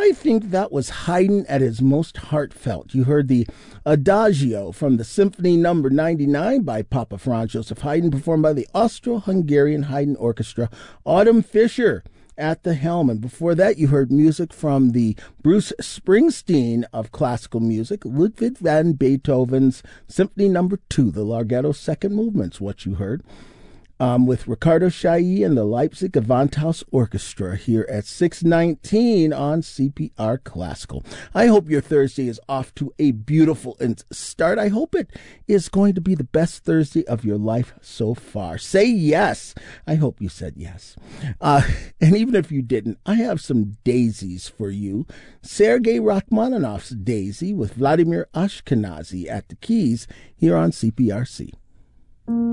I think that was Haydn at his most heartfelt. You heard the Adagio from the Symphony Number 99 by Papa Franz Joseph Haydn, performed by the Austro-Hungarian Haydn Orchestra, Autumn Fisher at the helm. And before that, you heard music from the Bruce Springsteen of classical music, Ludwig van Beethoven's Symphony Number 2, the Larghetto Second Movement's what you heard, with Ricardo Chailly and the Leipzig Gewandhaus Orchestra here at 6:19 on CPR Classical. I hope your Thursday is off to a beautiful start. I hope it is going to be the best Thursday of your life so far. Say yes. I hope you said yes. And even if you didn't, I have some daisies for you. Sergei Rachmaninoff's Daisy with Vladimir Ashkenazy at the keys here on CPRC.